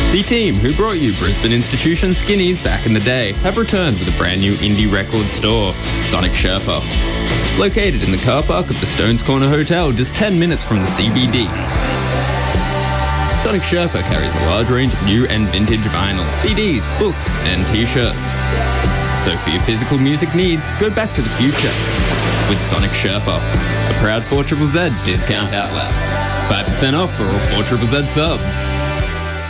The team who brought you Brisbane Institution Skinnies back in the day have returned with a brand new indie record store, Sonic Sherpa. Located in the car park of the Stones Corner Hotel, just 10 minutes from the CBD. Sonic Sherpa carries a large range of new and vintage vinyl, CDs, books, and t-shirts. So for your physical music needs, go back to the future with Sonic Sherpa, a proud 4ZZZ discount outlet. 5% off for all 4ZZZ subs.